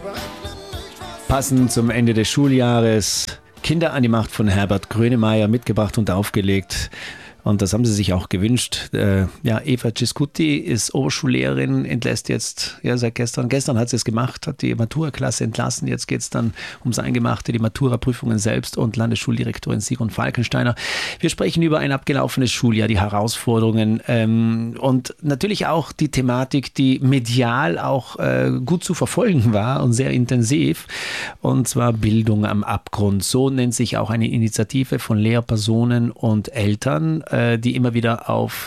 Passend zum Ende des Schuljahres Kinder an die Macht von Herbert Grönemeyer mitgebracht und aufgelegt. Und das haben sie sich auch gewünscht. Eva Ciscuti ist Oberschullehrerin, entlässt jetzt seit gestern. Gestern hat sie es gemacht, hat die Matura-Klasse entlassen. Jetzt geht es dann ums Eingemachte, die Matura-Prüfungen selbst und Landesschuldirektorin Sigrun Falkensteiner. Wir sprechen über ein abgelaufenes Schuljahr, die Herausforderungen und natürlich auch die Thematik, die medial auch gut zu verfolgen war und sehr intensiv. Und zwar Bildung am Abgrund. So nennt sich auch eine Initiative von Lehrpersonen und Eltern, die immer wieder auf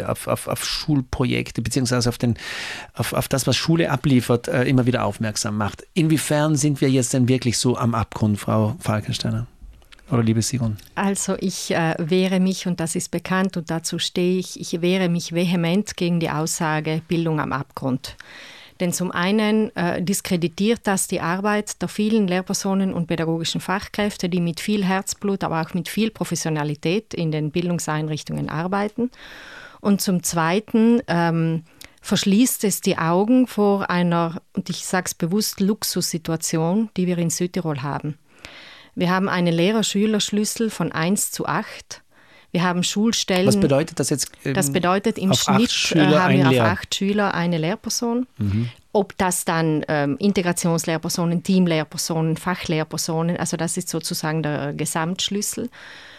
Schulprojekte beziehungsweise auf das, was Schule abliefert, immer wieder aufmerksam macht. Inwiefern sind wir jetzt denn wirklich so am Abgrund, Frau Falkensteiner? Oder liebe Sigrun? Also ich wehre mich, und das ist bekannt und dazu stehe ich wehre mich vehement gegen die Aussage Bildung am Abgrund. Denn zum einen diskreditiert das die Arbeit der vielen Lehrpersonen und pädagogischen Fachkräfte, die mit viel Herzblut, aber auch mit viel Professionalität in den Bildungseinrichtungen arbeiten. Und zum Zweiten verschließt es die Augen vor einer, und ich sage es bewusst, Luxussituation, die wir in Südtirol haben. Wir haben einen Lehrer-Schüler-Schlüssel von 1:8. Wir haben Schulstellen. Was bedeutet das jetzt? Das bedeutet, im Schnitt haben wir auf 8 Schüler eine Lehrperson. Mhm. Ob das dann Integrationslehrpersonen, Teamlehrpersonen, Fachlehrpersonen, also das ist sozusagen der Gesamtschlüssel.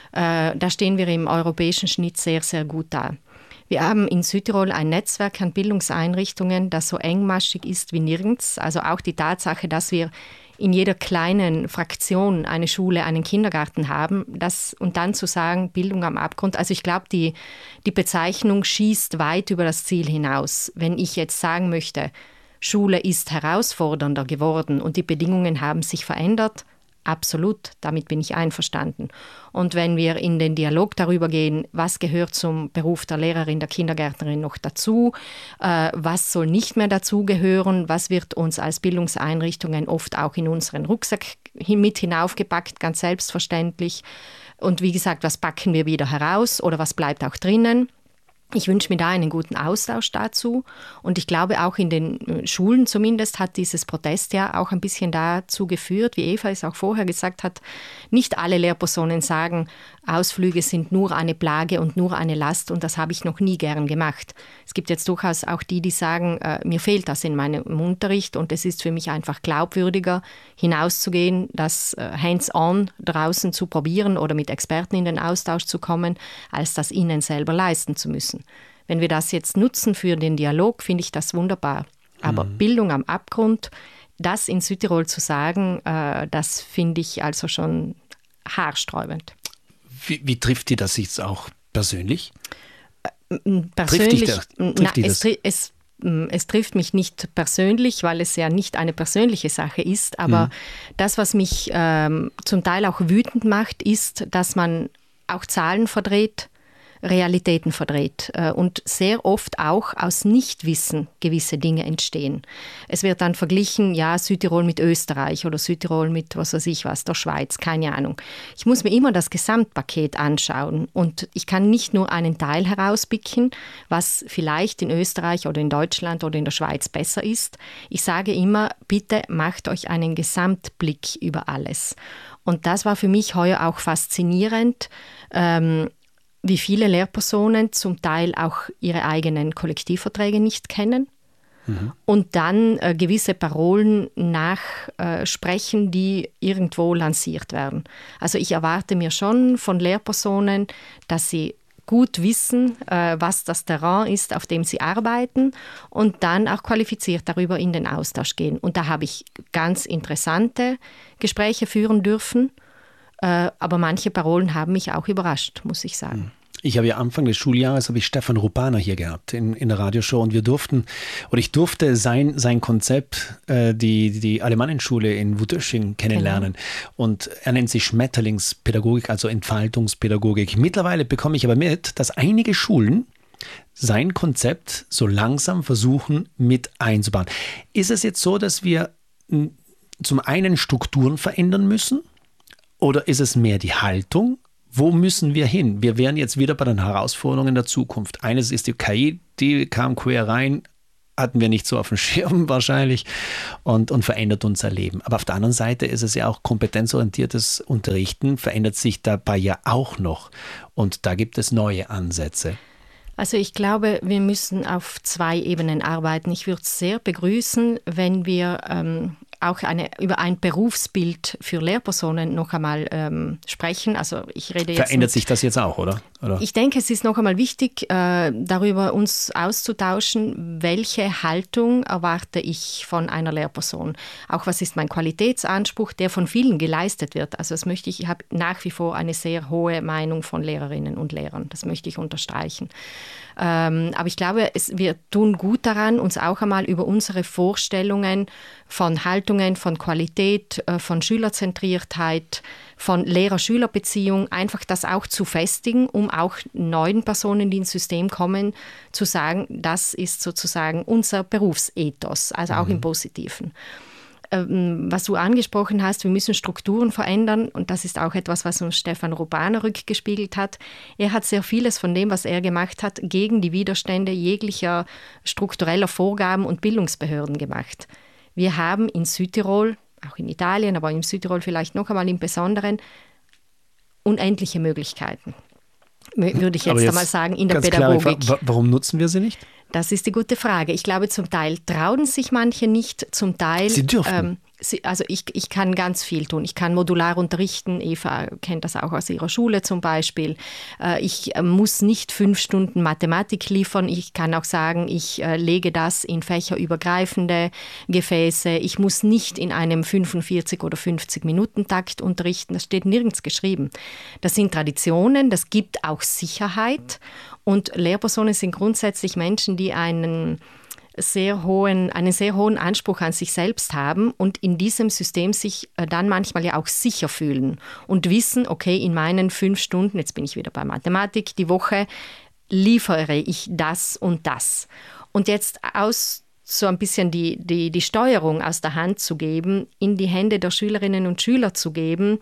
Da stehen wir im europäischen Schnitt sehr, sehr gut da. Wir haben in Südtirol ein Netzwerk an Bildungseinrichtungen, das so engmaschig ist wie nirgends. Also auch die Tatsache, dass wir in jeder kleinen Fraktion eine Schule, einen Kindergarten haben, und dann zu sagen, Bildung am Abgrund, also ich glaube, die Bezeichnung schießt weit über das Ziel hinaus. Wenn ich jetzt sagen möchte, Schule ist herausfordernder geworden und die Bedingungen haben sich verändert, absolut, damit bin ich einverstanden. Und wenn wir in den Dialog darüber gehen, was gehört zum Beruf der Lehrerin, der Kindergärtnerin noch dazu, was soll nicht mehr dazugehören, was wird uns als Bildungseinrichtungen oft auch in unseren Rucksack mit hinaufgepackt, ganz selbstverständlich. Und wie gesagt, was packen wir wieder heraus oder was bleibt auch drinnen? Ich wünsche mir da einen guten Austausch dazu, und ich glaube auch in den Schulen zumindest hat dieses Protestjahr auch ein bisschen dazu geführt, wie Eva es auch vorher gesagt hat, nicht alle Lehrpersonen sagen, Ausflüge sind nur eine Plage und nur eine Last, und das habe ich noch nie gern gemacht. Es gibt jetzt durchaus auch die sagen, mir fehlt das in meinem Unterricht und es ist für mich einfach glaubwürdiger, hinauszugehen, das hands-on draußen zu probieren oder mit Experten in den Austausch zu kommen, als das ihnen selber leisten zu müssen. Wenn wir das jetzt nutzen für den Dialog, finde ich das wunderbar. Aber Bildung am Abgrund, das in Südtirol zu sagen, das finde ich also schon haarsträubend. Wie trifft dir das jetzt auch persönlich? Persönlich, es trifft mich nicht persönlich, weil es ja nicht eine persönliche Sache ist. Aber das, was mich zum Teil auch wütend macht, ist, dass man auch Zahlen verdreht, Realitäten verdreht und sehr oft auch aus Nichtwissen gewisse Dinge entstehen. Es wird dann verglichen, ja, Südtirol mit Österreich oder Südtirol mit was weiß ich was, der Schweiz, keine Ahnung. Ich muss mir immer das Gesamtpaket anschauen und ich kann nicht nur einen Teil herauspicken, was vielleicht in Österreich oder in Deutschland oder in der Schweiz besser ist. Ich sage immer, bitte macht euch einen Gesamtblick über alles. Und das war für mich heuer auch faszinierend, wie viele Lehrpersonen zum Teil auch ihre eigenen Kollektivverträge nicht kennen und dann gewisse Parolen nachsprechen, die irgendwo lanciert werden. Also ich erwarte mir schon von Lehrpersonen, dass sie gut wissen, was das Terrain ist, auf dem sie arbeiten und dann auch qualifiziert darüber in den Austausch gehen. Und da habe ich ganz interessante Gespräche führen dürfen. Aber manche Parolen haben mich auch überrascht, muss ich sagen. Ich habe ja Anfang des Schuljahres Stefan Rupana hier gehabt in der Radioshow und ich durfte sein Konzept, die Alemannenschule in Wutösching kennenlernen. Genau. Und er nennt sich Schmetterlingspädagogik, also Entfaltungspädagogik. Mittlerweile bekomme ich aber mit, dass einige Schulen sein Konzept so langsam versuchen mit einzubauen. Ist es jetzt so, dass wir zum einen Strukturen verändern müssen? Oder ist es mehr die Haltung? Wo müssen wir hin? Wir wären jetzt wieder bei den Herausforderungen der Zukunft. Eines ist die KI, die kam quer rein, hatten wir nicht so auf dem Schirm wahrscheinlich und verändert unser Leben. Aber auf der anderen Seite ist es ja auch kompetenzorientiertes Unterrichten, verändert sich dabei ja auch noch. Und da gibt es neue Ansätze. Also ich glaube, wir müssen auf 2 Ebenen arbeiten. Ich würde es sehr begrüßen, wenn wir auch über ein Berufsbild für Lehrpersonen noch einmal sprechen. Also ich rede jetzt Verändert sich das jetzt auch, oder? Ich denke, es ist noch einmal wichtig, darüber uns auszutauschen, welche Haltung erwarte ich von einer Lehrperson. Auch was ist mein Qualitätsanspruch, der von vielen geleistet wird. Also ich habe nach wie vor eine sehr hohe Meinung von Lehrerinnen und Lehrern. Das möchte ich unterstreichen. Aber ich glaube, wir tun gut daran, uns auch einmal über unsere Vorstellungen von Haltungen, von Qualität, von Schülerzentriertheit, von Lehrer-Schüler-Beziehung, einfach das auch zu festigen, um auch neuen Personen, die ins System kommen, zu sagen, das ist sozusagen unser Berufsethos, also auch im Positiven. Was du angesprochen hast, wir müssen Strukturen verändern und das ist auch etwas, was uns Stefan Rupana rückgespiegelt hat. Er hat sehr vieles von dem, was er gemacht hat, gegen die Widerstände jeglicher struktureller Vorgaben und Bildungsbehörden gemacht. Wir haben in Südtirol, auch in Italien, aber in Südtirol vielleicht noch einmal im Besonderen, unendliche Möglichkeiten, würde ich jetzt einmal sagen, in der Pädagogik. Klar, warum nutzen wir sie nicht? Das ist die gute Frage. Ich glaube, zum Teil trauen sich manche nicht, zum Teil... Sie dürfen. Also ich kann ganz viel tun. Ich kann modular unterrichten. Eva kennt das auch aus ihrer Schule zum Beispiel. Ich muss nicht 5 Stunden Mathematik liefern. Ich kann auch sagen, ich lege das in fächerübergreifende Gefäße. Ich muss nicht in einem 45- oder 50-Minuten-Takt unterrichten. Das steht nirgends geschrieben. Das sind Traditionen, das gibt auch Sicherheit. Und Lehrpersonen sind grundsätzlich Menschen, die einen sehr hohen Anspruch an sich selbst haben und in diesem System sich dann manchmal ja auch sicher fühlen und wissen, okay, in meinen 5 Stunden, jetzt bin ich wieder bei Mathematik, die Woche liefere ich das und das. Und jetzt so ein bisschen die Steuerung aus der Hand zu geben, in die Hände der Schülerinnen und Schüler zu geben,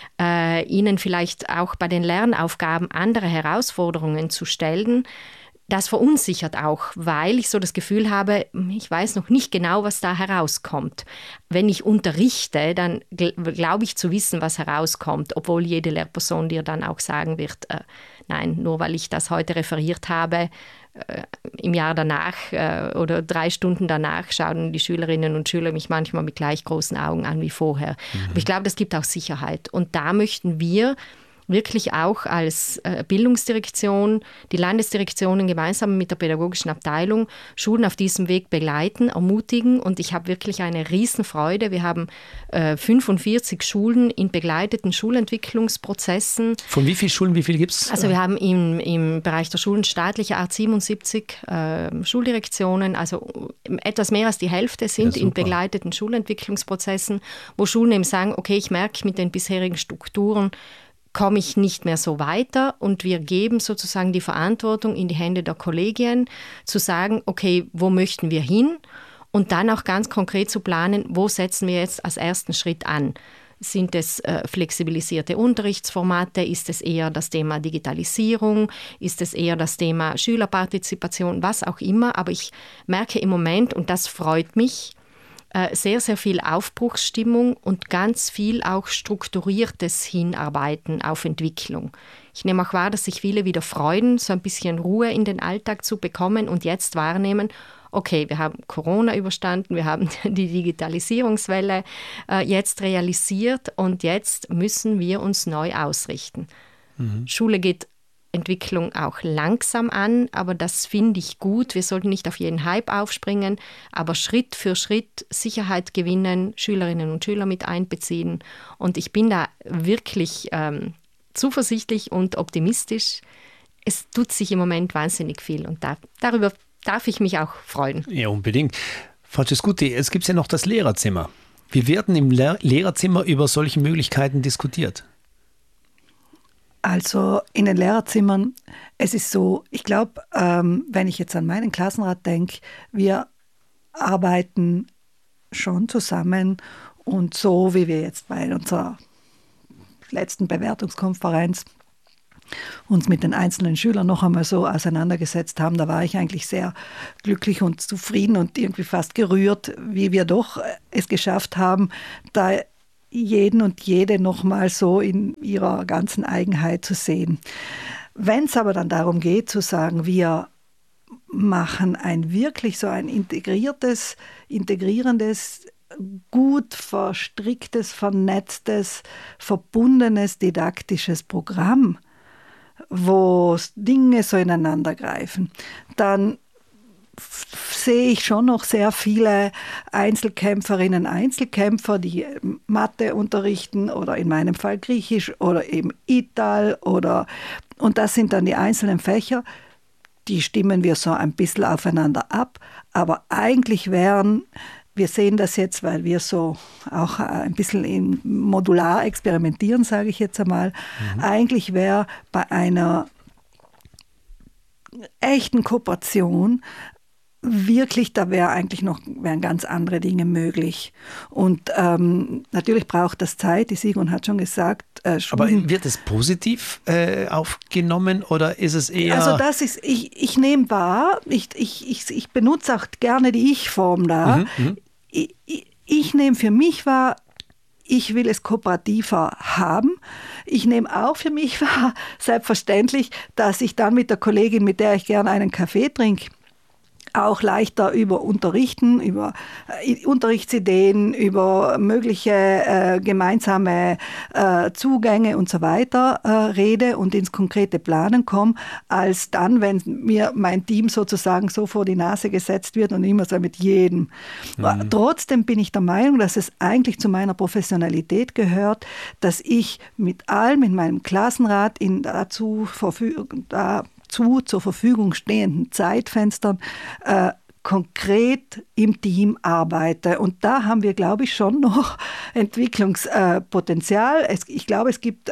ihnen vielleicht auch bei den Lernaufgaben andere Herausforderungen zu stellen, das verunsichert auch, weil ich so das Gefühl habe, ich weiß noch nicht genau, was da herauskommt. Wenn ich unterrichte, dann glaube ich zu wissen, was herauskommt, obwohl jede Lehrperson dir dann auch sagen wird, nein, nur weil ich das heute referiert habe, im Jahr danach oder 3 Stunden danach schauen die Schülerinnen und Schüler mich manchmal mit gleich großen Augen an wie vorher. Aber ich glaube, das gibt auch Sicherheit. Und da möchten wir wirklich auch als Bildungsdirektion, die Landesdirektionen gemeinsam mit der pädagogischen Abteilung Schulen auf diesem Weg begleiten, ermutigen. Und ich habe wirklich eine Riesenfreude. Wir haben 45 Schulen in begleiteten Schulentwicklungsprozessen. Von wie vielen Schulen, wie viel gibt es? Also wir haben im Bereich der Schulen staatlicher Art 77 Schuldirektionen, also etwas mehr als die Hälfte sind in begleiteten Schulentwicklungsprozessen, wo Schulen eben sagen, okay, ich merke mit den bisherigen Strukturen, komme ich nicht mehr so weiter und wir geben sozusagen die Verantwortung in die Hände der Kollegien, zu sagen, okay, wo möchten wir hin und dann auch ganz konkret zu planen, wo setzen wir jetzt als ersten Schritt an. Sind es flexibilisierte Unterrichtsformate? Ist es eher das Thema Digitalisierung? Ist es eher das Thema Schülerpartizipation? Was auch immer, aber ich merke im Moment, und das freut mich, sehr, sehr viel Aufbruchsstimmung und ganz viel auch strukturiertes Hinarbeiten auf Entwicklung. Ich nehme auch wahr, dass sich viele wieder freuen, so ein bisschen Ruhe in den Alltag zu bekommen und jetzt wahrnehmen, okay, wir haben Corona überstanden, wir haben die Digitalisierungswelle jetzt realisiert und jetzt müssen wir uns neu ausrichten. Schule geht Entwicklung auch langsam an, aber das finde ich gut. Wir sollten nicht auf jeden Hype aufspringen, aber Schritt für Schritt Sicherheit gewinnen, Schülerinnen und Schüler mit einbeziehen. Und ich bin da wirklich zuversichtlich und optimistisch. Es tut sich im Moment wahnsinnig viel und darüber darf ich mich auch freuen. Ja, unbedingt. Frau Cescuti, es gibt ja noch das Lehrerzimmer. Wie werden im Lehrerzimmer über solche Möglichkeiten diskutiert? Also in den Lehrerzimmern, es ist so, ich glaube, wenn ich jetzt an meinen Klassenrat denke, wir arbeiten schon zusammen und so, wie wir jetzt bei unserer letzten Bewertungskonferenz uns mit den einzelnen Schülern noch einmal so auseinandergesetzt haben, da war ich eigentlich sehr glücklich und zufrieden und irgendwie fast gerührt, wie wir doch es geschafft haben, da jeden und jede noch mal so in ihrer ganzen Eigenheit zu sehen. Wenn es aber dann darum geht, zu sagen, wir machen wirklich so ein integrierendes, gut verstricktes, vernetztes, verbundenes didaktisches Programm, wo Dinge so ineinander greifen, dann sehe ich schon noch sehr viele Einzelkämpferinnen, Einzelkämpfer, die Mathe unterrichten oder in meinem Fall Griechisch oder eben Ital und das sind dann die einzelnen Fächer, die stimmen wir so ein bisschen aufeinander ab, aber eigentlich wir sehen das jetzt, weil wir so auch ein bisschen modular experimentieren, sage ich jetzt einmal, eigentlich wäre bei einer echten Kooperation wirklich, da wären ganz andere Dinge möglich. Und natürlich braucht das Zeit, die Sigrun hat schon gesagt. Aber wird es positiv aufgenommen oder ist es eher... Also ich nehme wahr, ich benutze auch gerne die Ich-Form da. Ich nehme für mich wahr, ich will es kooperativer haben. Ich nehme auch für mich wahr, selbstverständlich, dass ich dann mit der Kollegin, mit der ich gerne einen Kaffee trinke, auch leichter über Unterrichten, über Unterrichtsideen, über mögliche gemeinsame Zugänge und so weiter rede und ins konkrete Planen komme, als dann, wenn mir mein Team sozusagen so vor die Nase gesetzt wird und immer so mit jedem. Trotzdem bin ich der Meinung, dass es eigentlich zu meiner Professionalität gehört, dass ich mit allem in meinem Klassenrat zur Verfügung stehenden Zeitfenstern konkret im Team arbeite. Und da haben wir, glaube ich, schon noch Entwicklungspotenzial. Ich glaube, es gibt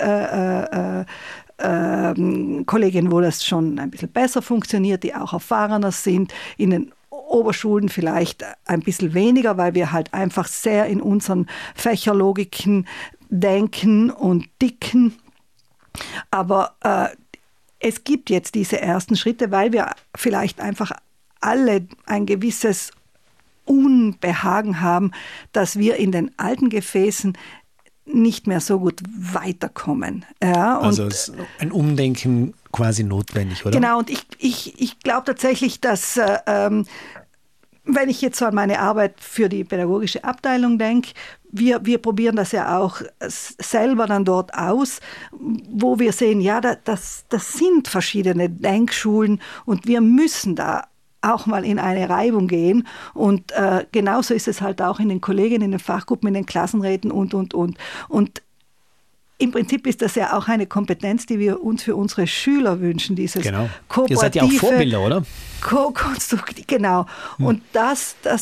Kolleginnen, wo das schon ein bisschen besser funktioniert, die auch erfahrener sind, in den Oberschulen vielleicht ein bisschen weniger, weil wir halt einfach sehr in unseren Fächerlogiken denken und dicken. Aber es gibt jetzt diese ersten Schritte, weil wir vielleicht einfach alle ein gewisses Unbehagen haben, dass wir in den alten Gefäßen nicht mehr so gut weiterkommen. Ja, also ist ein Umdenken quasi notwendig, oder? Genau, und ich glaube tatsächlich, dass wenn ich jetzt so an meine Arbeit für die pädagogische Abteilung denke, wir probieren das ja auch selber dann dort aus, wo wir sehen, ja, das sind verschiedene Denkschulen und wir müssen da auch mal in eine Reibung gehen. Und genauso ist es halt auch in den Kolleginnen, in den Fachgruppen, in den Klassenräten und. Und im Prinzip ist das ja auch eine Kompetenz, die wir uns für unsere Schüler wünschen, dieses genau. kooperative... Ihr seid ja auch Vorbilder, oder? Genau. Und da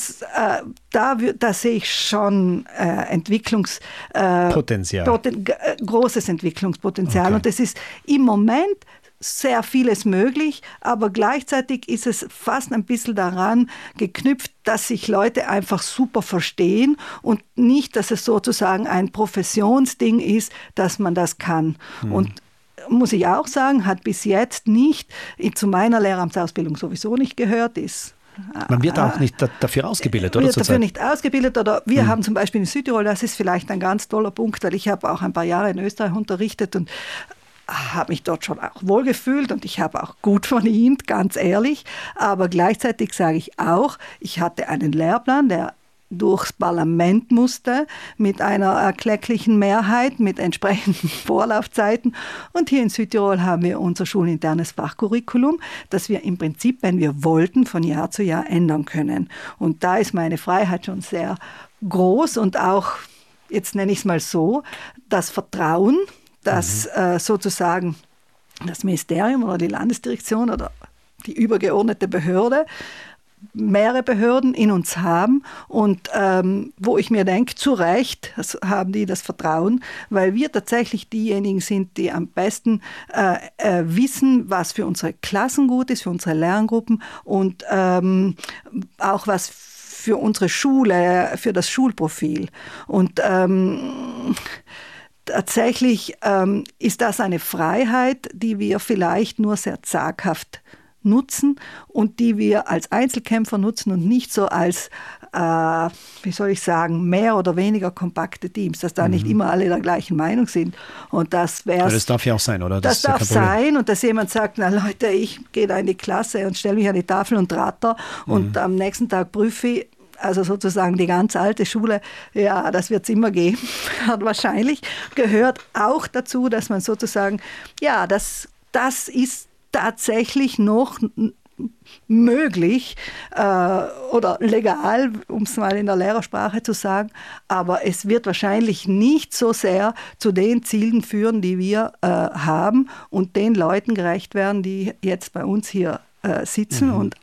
sehe ich schon Potenzial. Großes Entwicklungspotenzial. Okay. Und es ist im Moment sehr vieles möglich, aber gleichzeitig ist es fast ein bisschen daran geknüpft, dass sich Leute einfach super verstehen und nicht, dass es sozusagen ein Professionsding ist, dass man das kann. Und muss ich auch sagen, hat bis jetzt nicht, zu meiner Lehramtsausbildung sowieso nicht gehört, man wird auch nicht dafür ausgebildet, oder? Wird dafür nicht ausgebildet. Oder wir haben zum Beispiel in Südtirol, das ist vielleicht ein ganz toller Punkt, weil ich habe auch ein paar Jahre in Österreich unterrichtet und habe mich dort schon auch wohlgefühlt und ich habe auch gut verdient, ganz ehrlich. Aber gleichzeitig sage ich auch, ich hatte einen Lehrplan, der durchs Parlament musste, mit einer erklecklichen Mehrheit, mit entsprechenden Vorlaufzeiten. Und hier in Südtirol haben wir unser schulinternes Fachcurriculum, das wir im Prinzip, wenn wir wollten, von Jahr zu Jahr ändern können. Und da ist meine Freiheit schon sehr groß und auch, jetzt nenne ich es mal so, das Vertrauen, dass sozusagen das Ministerium oder die Landesdirektion oder die übergeordnete Behörde mehrere Behörden in uns haben und wo ich mir denke, zu Recht haben die das Vertrauen, weil wir tatsächlich diejenigen sind, die am besten wissen, was für unsere Klassen gut ist, für unsere Lerngruppen und auch was für unsere Schule, für das Schulprofil. Und tatsächlich ist das eine Freiheit, die wir vielleicht nur sehr zaghaft nutzen und die wir als Einzelkämpfer nutzen und nicht so als, mehr oder weniger kompakte Teams, dass da nicht immer alle der gleichen Meinung sind. Und das darf ja auch sein, oder? Das darf sein und dass jemand sagt, na Leute, ich gehe da in die Klasse und stelle mich an die Tafel und ratter und am nächsten Tag prüfe ich. Also sozusagen die ganz alte Schule, ja, das wird es immer geben, hat wahrscheinlich gehört auch dazu, dass man sozusagen, ja, das ist tatsächlich noch möglich oder legal, um es mal in der Lehrersprache zu sagen, aber es wird wahrscheinlich nicht so sehr zu den Zielen führen, die wir haben und den Leuten gerecht werden, die jetzt bei uns hier sitzen und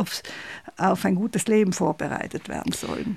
auf ein gutes Leben vorbereitet werden sollen.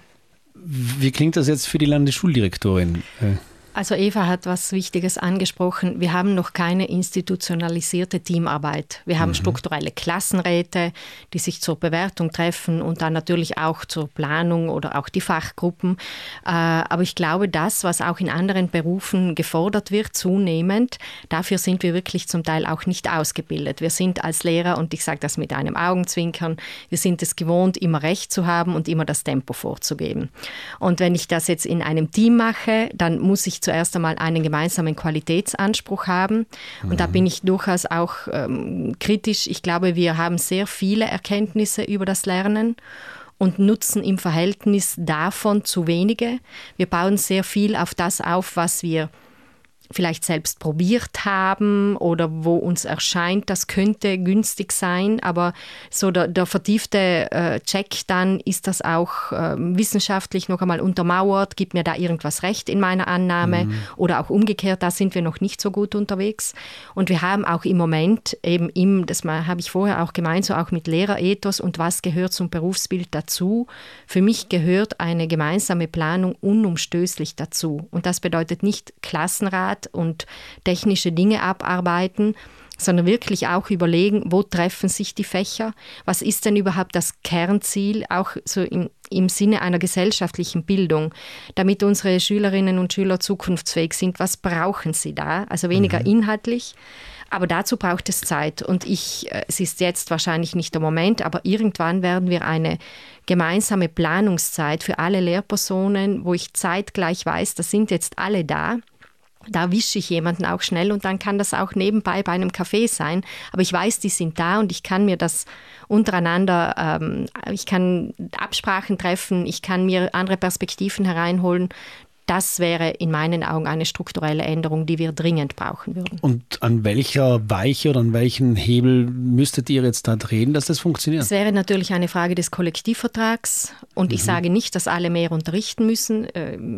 Wie klingt das jetzt für die Landesschuldirektorin? Also Eva hat was Wichtiges angesprochen. Wir haben noch keine institutionalisierte Teamarbeit. Wir haben strukturelle Klassenräte, die sich zur Bewertung treffen und dann natürlich auch zur Planung oder auch die Fachgruppen. Aber ich glaube, das, was auch in anderen Berufen gefordert wird, zunehmend, dafür sind wir wirklich zum Teil auch nicht ausgebildet. Wir sind als Lehrer, und ich sage das mit einem Augenzwinkern, wir sind es gewohnt, immer Recht zu haben und immer das Tempo vorzugeben. Und wenn ich das jetzt in einem Team mache, dann muss ich zuerst einmal einen gemeinsamen Qualitätsanspruch haben. Und da bin ich durchaus auch kritisch. Ich glaube, wir haben sehr viele Erkenntnisse über das Lernen und nutzen im Verhältnis davon zu wenige. Wir bauen sehr viel auf das auf, was wir vielleicht selbst probiert haben oder wo uns erscheint, das könnte günstig sein, aber so der vertiefte Check dann, ist das auch wissenschaftlich noch einmal untermauert, gibt mir da irgendwas recht in meiner Annahme oder auch umgekehrt, da sind wir noch nicht so gut unterwegs. Und wir haben auch im Moment eben das habe ich vorher auch gemeint, so auch mit Lehrerethos und was gehört zum Berufsbild dazu. Für mich gehört eine gemeinsame Planung unumstößlich dazu. Und das bedeutet nicht Klassenrat und technische Dinge abarbeiten, sondern wirklich auch überlegen, wo treffen sich die Fächer? Was ist denn überhaupt das Kernziel, auch so im Sinne einer gesellschaftlichen Bildung, damit unsere Schülerinnen und Schüler zukunftsfähig sind? Was brauchen sie da? Also weniger inhaltlich, aber dazu braucht es Zeit. Und es ist jetzt wahrscheinlich nicht der Moment, aber irgendwann werden wir eine gemeinsame Planungszeit für alle Lehrpersonen, wo ich zeitgleich weiß, das sind jetzt alle da. Da wische ich jemanden auch schnell und dann kann das auch nebenbei bei einem Café sein. Aber ich weiß, die sind da und ich kann mir das untereinander, ich kann Absprachen treffen, ich kann mir andere Perspektiven hereinholen. Das wäre in meinen Augen eine strukturelle Änderung, die wir dringend brauchen würden. Und an welcher Weiche oder an welchen Hebel müsstet ihr jetzt da drehen, dass das funktioniert? Es wäre natürlich eine Frage des Kollektivvertrags. Und ich sage nicht, dass alle mehr unterrichten müssen.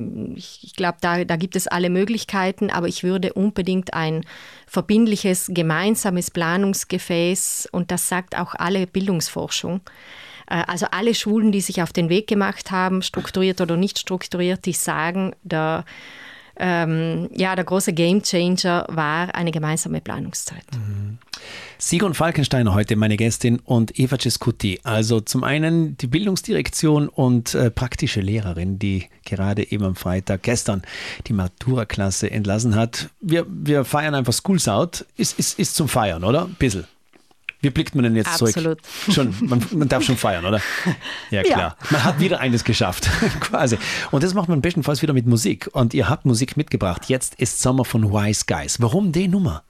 Ich glaube, da gibt es alle Möglichkeiten. Aber ich würde unbedingt ein verbindliches, gemeinsames Planungsgefäß, und das sagt auch alle Bildungsforschung, also alle Schulen, die sich auf den Weg gemacht haben, strukturiert oder nicht strukturiert, die sagen, der große Gamechanger war eine gemeinsame Planungszeit. Sigrun Falkensteiner heute meine Gästin und Eva Cescuti. Also zum einen die Bildungsdirektion und praktische Lehrerin, die gerade eben am Freitag gestern die Matura-Klasse entlassen hat. Wir feiern einfach Schools Out. Ist zum Feiern, oder? Ein bisschen. Wie blickt man denn jetzt zurück? Absolut. Schon, man darf schon feiern, oder? Ja, klar. Ja. Man hat wieder eines geschafft, quasi. Und das macht man bestenfalls wieder mit Musik. Und ihr habt Musik mitgebracht. Jetzt ist Sommer von Wise Guys. Warum die Nummer?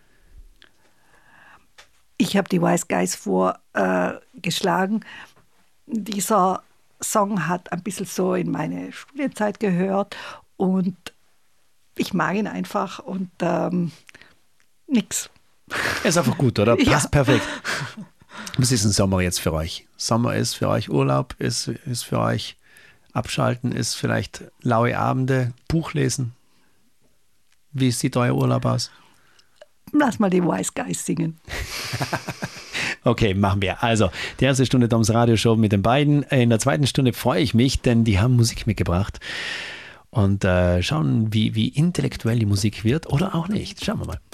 Ich habe die Wise Guys vorgeschlagen. Dieser Song hat ein bisschen so in meine Studienzeit gehört. Und ich mag ihn einfach und nix. Ist einfach gut, oder? Passt ja. Perfekt. Was ist ein Sommer jetzt für euch? Sommer ist für euch Urlaub, ist für euch Abschalten, ist vielleicht laue Abende, Buch lesen. Wie sieht euer Urlaub aus? Lass mal die Wise Guys singen. Okay, machen wir. Also, die erste Stunde Toms Radioshow mit den beiden. In der zweiten Stunde freue ich mich, denn die haben Musik mitgebracht. Und schauen, wie intellektuell die Musik wird oder auch nicht. Schauen wir mal.